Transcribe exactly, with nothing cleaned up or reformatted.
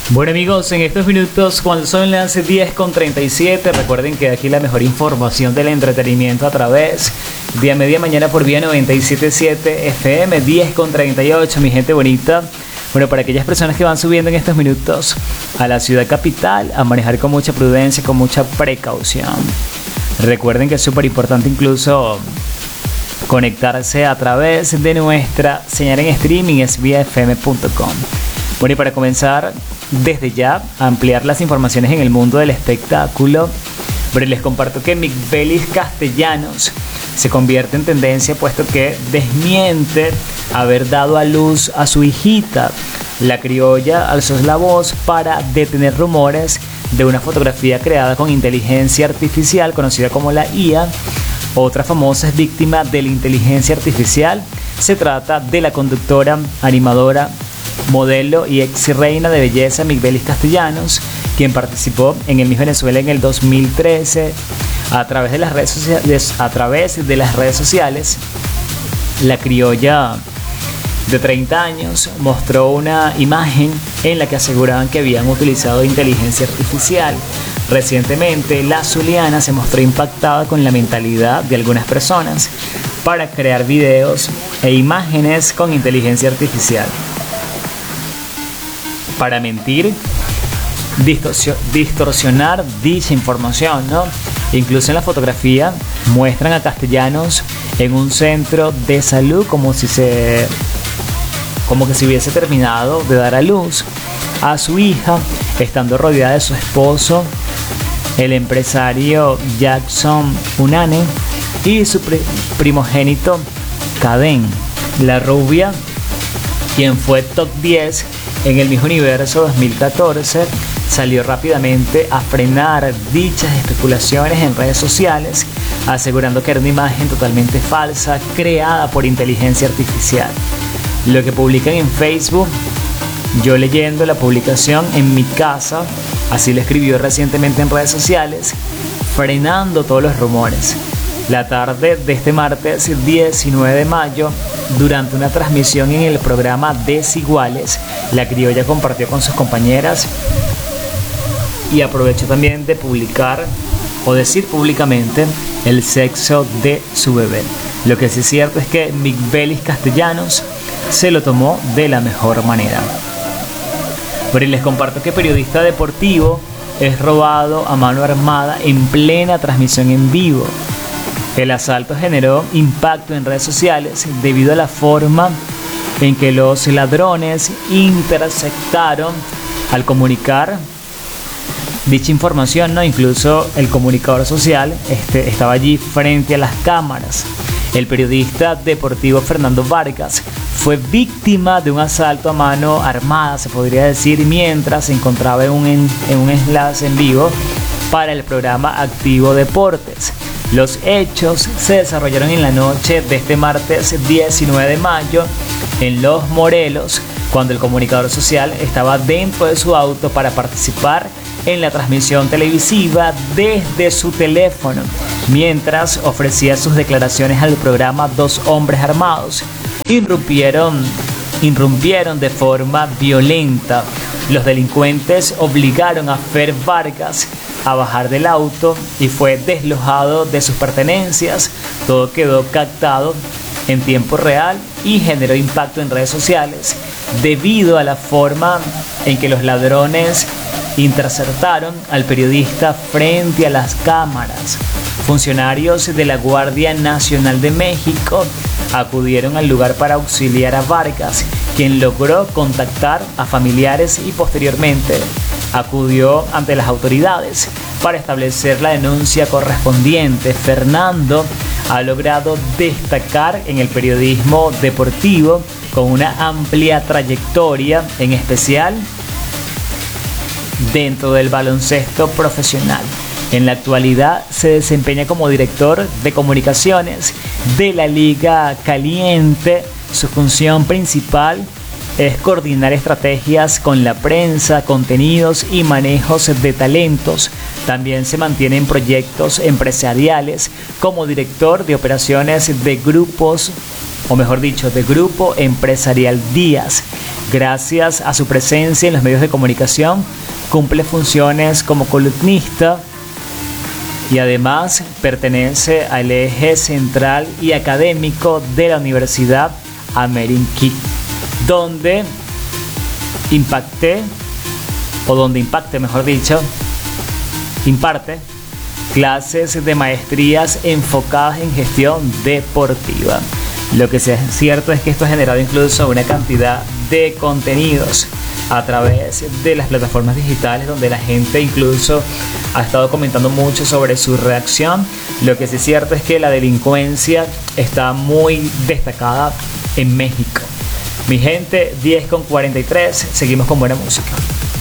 Bueno amigos, en estos minutos cuando son las diez con treinta y siete, recuerden que aquí la mejor información del entretenimiento a través de a media mañana por vía noventa y siete punto siete F M, diez con treinta y ocho, mi gente bonita. Bueno, para aquellas personas que van subiendo en estos minutos a la ciudad capital, a manejar con mucha prudencia, con mucha precaución. Recuerden que es súper importante incluso conectarse a través de nuestra señal en streaming, es vía f m punto com. Bueno, y para comenzar desde ya a ampliar las informaciones en el mundo del espectáculo, pero les comparto que Micbelis Castellanos se convierte en tendencia puesto que desmiente haber dado a luz a su hijita. La criolla alzó la voz para detener rumores de una fotografía creada con inteligencia artificial conocida como la I A. Otra famosa es víctima de la inteligencia artificial. Se trata de la conductora, animadora, modelo y ex reina de belleza Micbelis Castellanos, quien participó en el Miss Venezuela en el dos mil trece. A través de las redes sociales, a través de las redes sociales, la criolla de treinta años mostró una imagen en la que aseguraban que habían utilizado inteligencia artificial. Recientemente, la zuliana se mostró impactada con la mentalidad de algunas personas para crear videos e imágenes con inteligencia artificial. Para mentir, distorsionar dicha información, ¿no? Incluso en la fotografía muestran a Castellanos en un centro de salud como si se como que se hubiese terminado de dar a luz a su hija, estando rodeada de su esposo, el empresario Jackson Unane, y su primogénito Caden. La rubia, quien fue top diez en el Miss Universo dos mil catorce, salió rápidamente a frenar dichas especulaciones en redes sociales, asegurando que era una imagen totalmente falsa creada por inteligencia artificial. Lo que publican en Facebook, yo leyendo la publicación en mi casa, así lo escribió recientemente en redes sociales, frenando todos los rumores. La tarde de este martes diecinueve de mayo, durante una transmisión en el programa Desiguales, la criolla compartió con sus compañeras y aprovechó también de publicar o decir públicamente el sexo de su bebé. Lo que sí es cierto es que Micbelis Castellanos se lo tomó de la mejor manera. Pero les comparto que periodista deportivo es robado a mano armada en plena transmisión en vivo. El asalto generó impacto en redes sociales debido a la forma en que los ladrones interceptaron al comunicar dicha información, ¿no? Incluso el comunicador social este, estaba allí frente a las cámaras. El periodista deportivo Fernando Vargas fue víctima de un asalto a mano armada, se podría decir, mientras se encontraba en un, en, en un enlace en vivo para el programa Activo Deportes. Los hechos se desarrollaron en la noche de este martes diecinueve de mayo en Los Morelos, cuando el comunicador social estaba dentro de su auto para participar en la transmisión televisiva desde su teléfono, mientras ofrecía sus declaraciones al programa. Dos hombres armados irrumpieron, irrumpieron de forma violenta. Los delincuentes obligaron a Fer Vargas a bajar del auto y fue deslojado de sus pertenencias. Todo quedó captado en tiempo real y generó impacto en redes sociales debido a la forma en que los ladrones interceptaron al periodista frente a las cámaras. Funcionarios de la Guardia Nacional de México acudieron al lugar para auxiliar a Vargas, quien logró contactar a familiares y posteriormente acudió ante las autoridades para establecer la denuncia correspondiente. Fernando ha logrado destacar en el periodismo deportivo con una amplia trayectoria, en especial dentro del baloncesto profesional. En la actualidad se desempeña como director de comunicaciones de la Liga Caliente. Su función principal es coordinar estrategias con la prensa, contenidos y manejos de talentos. También se mantiene en proyectos empresariales como director de operaciones de grupos, o mejor dicho, de Grupo Empresarial Díaz. Gracias a su presencia en los medios de comunicación, cumple funciones como columnista y además pertenece al eje central y académico de la Universidad Amerinqui, donde impacté, o donde impacte mejor dicho, imparte clases de maestrías enfocadas en gestión deportiva. Lo que sí es cierto es que esto ha generado incluso una cantidad de contenidos a través de las plataformas digitales, donde la gente incluso ha estado comentando mucho sobre su reacción. Lo que sí es cierto es que la delincuencia está muy destacada en México. Mi gente, diez con cuarenta y tres, seguimos con buena música.